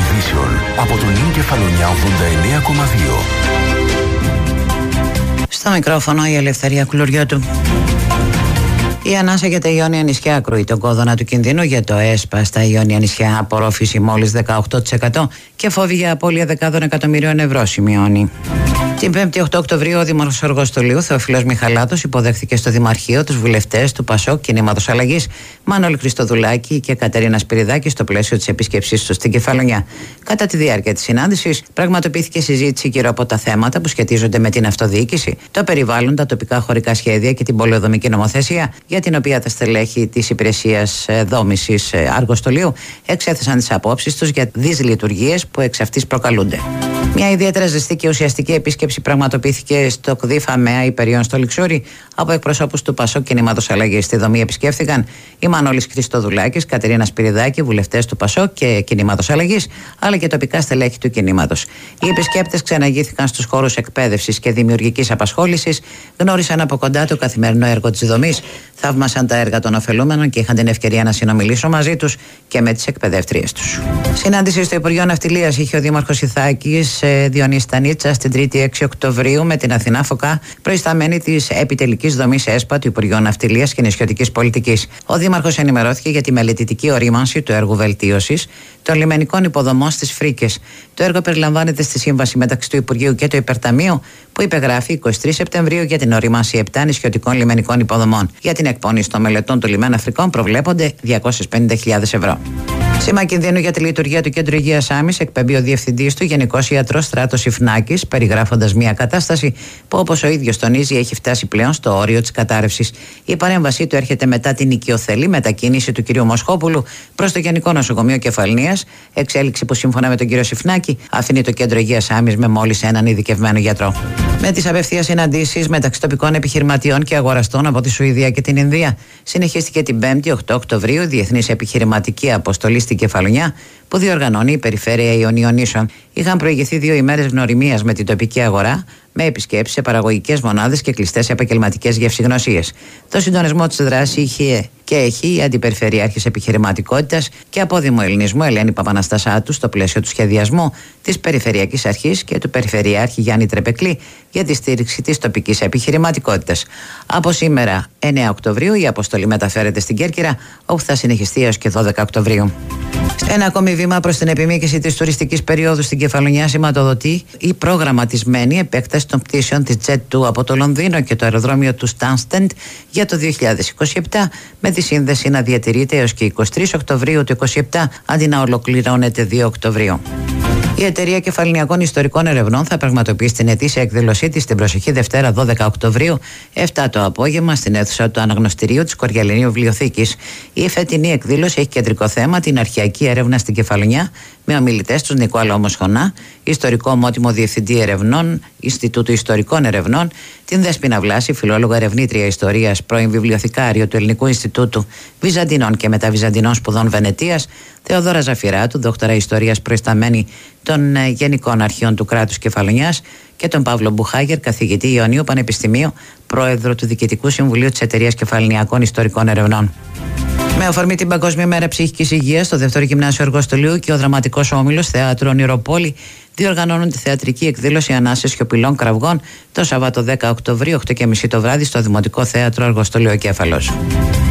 ειδήσεων από τον Ιν Κεφαλονιά 89,2. Στο μικρόφωνο η Ελευθερία Κουλουριώτου. Η ανάσα για τα Ιόνια νησιά ακρούει τον κόδωνα του κινδύνου για το ΕΣΠΑ στα Ιόνια νησιά. Απορρόφηση μόλις 18% και φόβοι για απώλεια δεκάδων εκατομμυρίων ευρώ σημειώνει. Την 5η 8 Οκτωβρίου, ο Δήμαρχος Αργοστολίου, Θεοφιλός Μιχαλάτος, υποδέχθηκε στο Δημαρχείο τους βουλευτές του ΠΑΣΟΚ Κινήματος Αλλαγής, Μανώλη Χριστοδουλάκη και Κατερίνα Σπυριδάκη, στο πλαίσιο της επίσκεψής τους στην Κεφαλονιά. Κατά τη διάρκεια της συνάντησης, πραγματοποιήθηκε συζήτηση γύρω από τα θέματα που σχετίζονται με την αυτοδιοίκηση, το περιβάλλον, τα τοπικά χωρικά σχέδια και την πολεοδομική νομοθεσία, για την οποία τα στελέχη της υπηρεσίας δόμησης Αργοστολίου εξέθεσαν τις απόψεις τους για δυσλειτουργίες που εξ αυτής προκαλούνται. Μια ιδιαίτερα ζεστή και ουσιαστική επίσκεψη πραγματοποιήθηκε στο ΚΔΙ ΦΑΜΕΑ Υπεριών στο Λιξούρι από εκπροσώπους του ΠΑΣΟΚ Κινήματος Αλλαγής. Στη δομή επισκέφθηκαν η Μανώλης Χριστοδουλάκης, Κατερίνα Σπυριδάκη, βουλευτές του ΠΑΣΟΚ και Κινήματος Αλλαγής, αλλά και τοπικά στελέχη του κινήματος. Οι επισκέπτες ξεναγήθηκαν στους χώρους εκπαίδευσης και δημιουργικής απασχόλησης, γνώρισαν από κοντά το καθημερινό έργο της δομής, θαύμασαν τα έργα των ωφελούμενων και είχαν την ευκαιρία να συνομιλήσουν μαζί τους και με τις εκπαιδεύτριες τους. Συνάντηση στο Υπουργείο Ναυτιλίας είχε ο Δήμαρχος Ιθάκης Διονύσης Στανίτσα στην 3η 6 Οκτωβρίου με την Αθηνά Φωκά, προϊσταμένη της επιτελικής δομής ΕΣΠΑ του Υπουργείου Ναυτιλίας και Νησιωτικής Πολιτικής. Ο Δήμαρχος ενημερώθηκε για τη μελετητική ορίμανση του έργου βελτίωσης των λιμενικών υποδομών στις Φρίκες. Το έργο περιλαμβάνεται στη σύμβαση μεταξύ του Υπουργείου και του Υπερταμείου που υπεγράφει 23 Σεπτεμβρίου για την ορίμανση 7 νησιωτικών λιμενικών υποδομών. Για την εκπόνηση των μελετών του λιμένα Φρικών προβλέπονται 250.000 ευρώ. Σήμα κινδύνου για τη λειτουργία του Κέντρου Υγείας Άμμης εκπέμπει ο διευθυντής του, Γενικός Ιατρός Στράτος Ιφνάκης, περιγράφοντας μια κατάσταση που, όπως ο ίδιος τονίζει, έχει φτάσει πλέον στο όριο της κατάρρευσης. Η παρέμβασή του έρχεται μετά την οικειοθελή μετακίνηση του κ. Μοσχόπουλου προς το Γενικό Νοσοκομείο Κεφαλονίας, εξέλιξη που σύμφωνα με τον κ. Ιφνάκη αφήνει το Κέντρο Υγείας Άμμης με μόλις έναν ειδικευμένο γιατρό. Με τις απευθείας συναντήσεις μεταξύ τοπικών επιχειρηματιών και αγοραστών από τη Σουηδία και την Ινδία, συνεχίστηκε την 5η 8 Οκτωβρίου διεθνής επιχειρηματική αποστολή στην Κεφαλονιά που διοργανώνει η Περιφέρεια Ιωνίων Ίσων. Είχαν προηγηθεί 2 ημέρες γνωριμίας με την τοπική αγορά, με επισκέψεις σε παραγωγικές μονάδες και κλειστές επαγγελματικές γευσηγνωσίες. Το συντονισμό της δράσης είχε και έχει η Αντιπεριφερειάρχης Επιχειρηματικότητας και Απόδημου Ελληνισμού Ελένη Παπαναστασάτου στο πλαίσιο του σχεδιασμού της Περιφερειακής Αρχής και του Περιφερειάρχη Γιάννη Τρεπεκλή για τη στήριξη της τοπικής επιχειρηματικότητας. Από σήμερα, 9 Οκτωβρίου, η αποστολή μεταφέρεται στην Κέρκυρα, όπου θα συνεχιστεί έως και 12 Οκτωβρίου. Ένα ακόμη βήμα προς την επιμήκυση της τουριστικής περίοδου στην Κεφαλονιά σηματοδοτεί η προγραμματισμένη επέκταση των πτήσεων της Jet2 από το Λονδίνο και το αεροδρόμιο του Stansted για το 2027, με τη σύνδεση να διατηρείται έως και 23 Οκτωβρίου του 2027 αντί να ολοκληρώνεται 2 Οκτωβρίου. Η Εταιρεία Κεφαλονιακών Ιστορικών Ερευνών θα πραγματοποιήσει την ετήσια εκδήλωσή της την προσεχή Δευτέρα 12 Οκτωβρίου, 7 το απόγευμα, στην αίθουσα του Αναγνωστηρίου της Κοριαλινής Βιβλιοθήκης. Η φετινή εκδήλωση έχει κεντρικό θέμα την αρχαιακή έρευνα στην Κεφαλονιά, με ομιλητές τους Νικό Αλόμο-Σχονά, ιστορικό ομότιμο διευθυντή ερευνών, Ινστιτούτου Ιστορικών Ερευνών, την Δέσποινα Βλάση, φιλόλογο ερευνήτρια ιστορίας, πρώην βιβλιοθηκάριο του Ελληνικού Ινστιτούτου Βυζαντινών και Μεταβυζαντινών Σπουδών Βενετίας, Θεοδόρα Ζαφυράτου, δόκτωρα ιστορίας προϊσταμένη των Γενικών Αρχείων του Κράτους Κεφαλονιάς, και τον Παύλο Μπουχάγερ, καθηγητή Ιωνίου Πανεπιστημίου, πρόεδρο του Διοικητικού Συμβουλίου της Εταιρείας Κεφαλονιακών Ιστορικών Ερευνών. Με αφορμή την Παγκόσμια Μέρα Ψυχικής Υγείας, στο Δεύτερο Γυμνάσιο Αργοστολίου και ο Δραματικός Όμιλος Θεάτρου Ονειροπόλη διοργανώνουν τη θεατρική εκδήλωση Ανάσες Σιωπηλών Κραυγών το Σαββάτο 10 Οκτωβρίου, 8:30 το βράδυ, στο Δημοτικό Θέατρο Αργοστολίου Κέφαλος.